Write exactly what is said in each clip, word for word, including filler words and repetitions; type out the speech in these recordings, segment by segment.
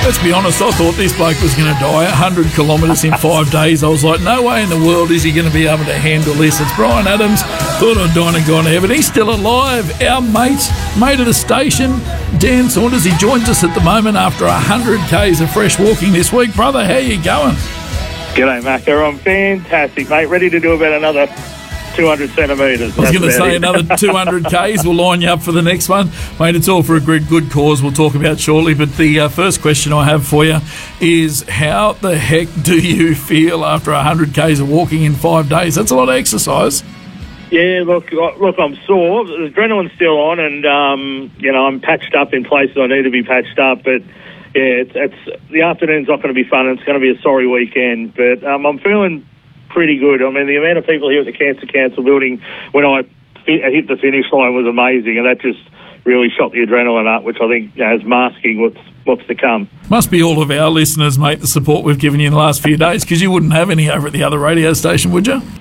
let's be honest, I thought this bloke was going to die one hundred kilometres in five days. I was like, no way in the world is he going to be able to handle this. It's Brian Adams. Thought I'd died and gone to heaven. He's still alive. Our mate, mate of the station, Dan Saunders, he joins us at the moment after one hundred kays of fresh walking this week. Brother, how you going? G'day, Macca. I'm fantastic, mate. Ready to do about another two hundred centimetres. I was going to say another two hundred kays. We'll line you up for the next one. Mate, it's all for a good, good cause we'll talk about shortly. But the uh, first question I have for you is, how the heck do you feel after one hundred kays of walking in five days? That's a lot of exercise. Yeah, look, look, I'm sore. The adrenaline's still on, and, um, you know, I'm patched up in places I need to be patched up. But, yeah, it's, it's the afternoon's not going to be fun. It's going to be a sorry weekend. But um, I'm feeling pretty good. I mean, the amount of people here at the Cancer Council building when I hit the finish line was amazing, and that just really shot the adrenaline up, which I think, you know, is masking what's what's to come. Must be all of our listeners, mate, the support we've given you in the last few days, because you wouldn't have any over at the other radio station, would you?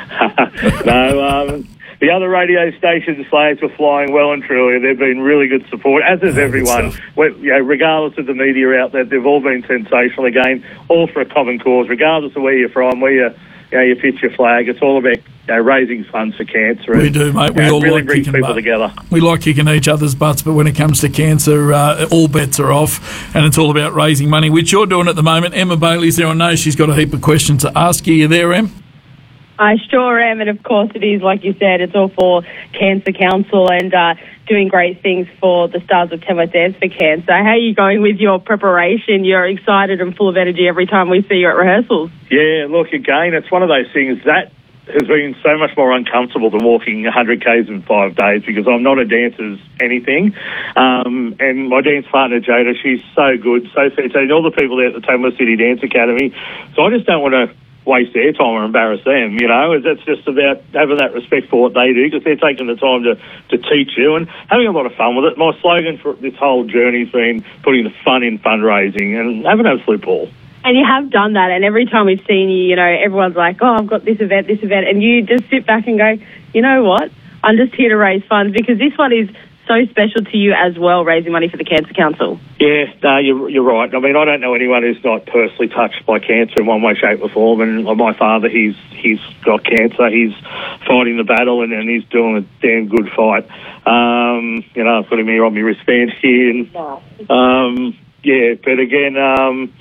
No, um, the other radio stations' flags were flying well and truly. They've been really good support, as has oh, everyone. We, you know, regardless of the media out there, they've all been sensational again, all for a common cause, regardless of where you're from, where you, you, know, you pitch your flag. It's all about, you know, raising funds for cancer. We and, do, mate. We you know, all really like brings kicking people butt. together. We like kicking each other's butts, but when it comes to cancer, uh, all bets are off, and it's all about raising money, which you're doing at the moment. Emma Bailey's there. I know she's got a heap of questions to ask you. You there, Em? I sure am, and of course it is, like you said, it's all for Cancer Council and uh, doing great things for the Stars of Tamworth Dance for Cancer. How are you going with your preparation? You're excited and full of energy every time we see you at rehearsals. Yeah, look, again, it's one of those things that has been so much more uncomfortable than walking one hundred kays in five days because I'm not a dancer's anything. Um, and my dance partner, Jada, she's so good, so fantastic. And all the people there at the Tamworth City Dance Academy. So I just don't want to waste their time or embarrass them, you know. It's just about having that respect for what they do, because they're taking the time to, to teach you and having a lot of fun with it. My slogan for this whole journey's been putting the fun in fundraising and having an absolute ball. And you have done that, and every time we've seen you, you know, everyone's like, oh, I've got this event, this event, and you just sit back and go, you know what, I'm just here to raise funds, because this one is so special to you as well, raising money for the Cancer Council. Yeah, no, you're, you're right. I mean, I don't know anyone who's not personally touched by cancer in one way, shape or form. And my father, he's he's got cancer. He's fighting the battle, and, and he's doing a damn good fight. Um, you know, I've got him here on my wristband here. And, um, yeah, but again, um,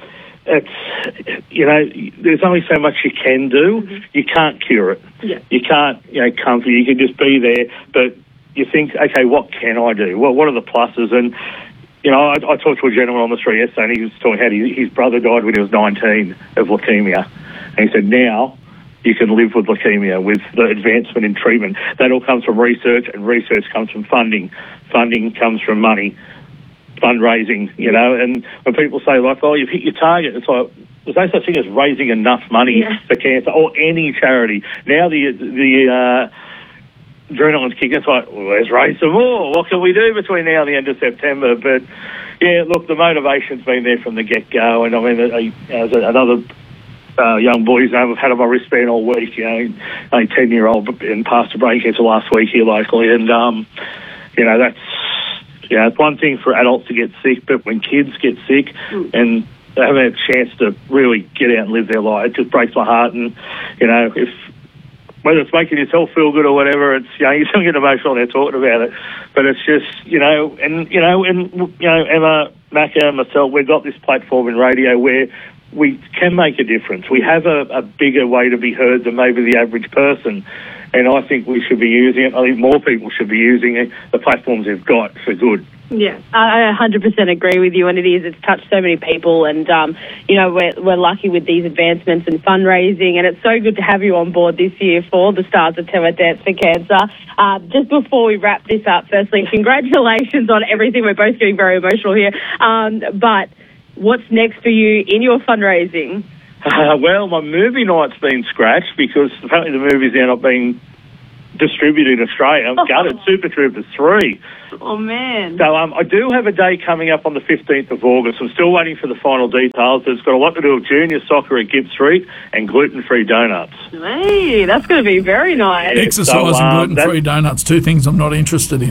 it's, you know, there's only so much you can do. Mm-hmm. You can't cure it. Yeah. You can't, you know, comfort. You can just be there, but you think, okay, what can I do? Well, what are the pluses? And, you know, I, I talked to a gentleman on the street yesterday, and he was talking how he, his brother died when he was nineteen of leukemia. And he said, now you can live with leukemia with the advancement in treatment. That all comes from research, and research comes from funding. Funding comes from money, fundraising, you know. And when people say, like, oh, you've hit your target, it's like, there's no such thing as raising enough money yeah. for cancer or any charity. Now the, the, uh, adrenaline's kicking. It's like, well, let's raise some more. What can we do between now and the end of September? But, yeah, look, the motivation's been there from the get-go. And, I mean, I, as another uh, young boy who's I've had on my wristband all week, you know, a ten-year-old and passed a brain cancer last week here locally. And, um, you know, that's, you know, it's one thing for adults to get sick, but when kids get sick mm. and they haven't had a chance to really get out and live their life, it just breaks my heart. And, you know, if whether it's making yourself feel good or whatever, it's, you know, you don't get emotional when they're talking about it. But it's just, you know, and, you know, and, you know, Emma, Macca, and myself, we've got this platform in radio where we can make a difference. We have a, a bigger way to be heard than maybe the average person. And I think we should be using it. I think more people should be using it, the platforms they've got, for good. Yeah, I one hundred percent agree with you, and it is. It's touched so many people, and, um, you know, we're, we're lucky with these advancements and fundraising, and it's so good to have you on board this year for the Stars of Tamworth Dance for Cancer. Uh, just before we wrap this up, firstly, congratulations on everything. We're both getting very emotional here. Um, but what's next for you in your fundraising? Uh, well, my movie night's been scratched because apparently the movie's now not being distributed in Australia. I'm gutted. Super Troopers three. Oh, man. So um, I do have a day coming up on the fifteenth of August. I'm still waiting for the final details. It's got a lot to do with junior soccer at Gibb Street and gluten-free donuts. Hey, that's going to be very nice. Exercise so, um, and gluten-free donuts, two things I'm not interested in.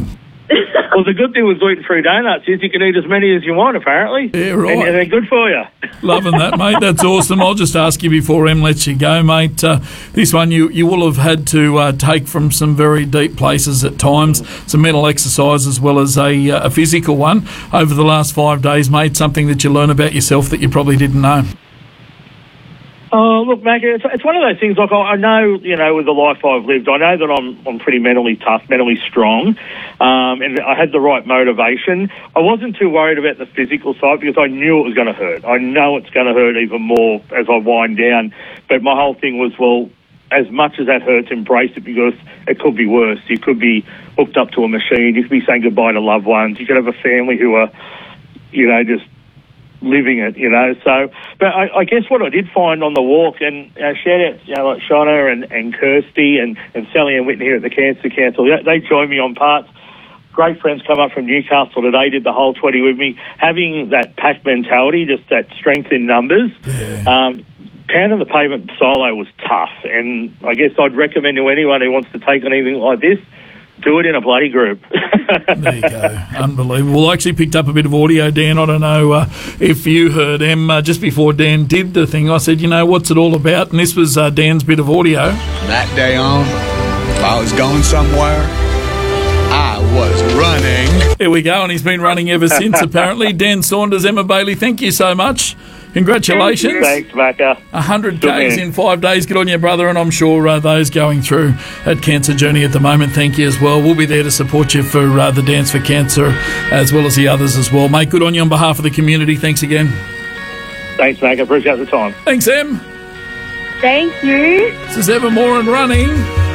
Well, the good thing with gluten-free donuts is you can eat as many as you want, apparently. Yeah, right. And, and they're good for you. Loving that, mate. That's awesome. I'll just ask you before Em lets you go, mate. Uh, this one you, you will have had to uh, take from some very deep places at times, some mental exercise as well as a, uh, a physical one over the last five days, mate, something that you learn about yourself that you probably didn't know. Oh, look, Mac, it's, it's one of those things, like, I, I know, you know, with the life I've lived, I know that I'm I'm pretty mentally tough, mentally strong, um, and I had the right motivation. I wasn't too worried about the physical side because I knew it was going to hurt. I know it's going to hurt even more as I wind down, but my whole thing was, well, as much as that hurts, embrace it because it could be worse. You could be hooked up to a machine. You could be saying goodbye to loved ones. You could have a family who are, you know, just living it, you know. So, but I, I guess what I did find on the walk, and uh, shout out, you know, like Shona and, and Kirsty and, and Sally Ann Whitney here at the Cancer Council, they, they joined me on parts. Great friends come up from Newcastle today, did the whole twenty with me. Having that pack mentality, just that strength in numbers, yeah. um, pounding the pavement solo was tough. And I guess I'd recommend to anyone who wants to take on anything like this, do it in a bloody group. There you go. Unbelievable. I actually picked up a bit of audio, Dan. I don't know uh, if you heard him. Uh, just before Dan did the thing, I said, you know, what's it all about? And this was uh, Dan's bit of audio. That day on, if I was going somewhere, I was running. Here we go, and he's been running ever since, apparently. Dan Saunders, Emma Bailey, thank you so much. Congratulations. Thanks, Macca. one hundred Ks in five days. Good on you, brother, and I'm sure uh, those going through that cancer journey at the moment, thank you as well. We'll be there to support you for uh, the Dance for Cancer as well as the others as well. Mate, good on you on behalf of the community. Thanks again. Thanks, Macca. Appreciate the time. Thanks, Em. Thank you. This is Evermore and Running.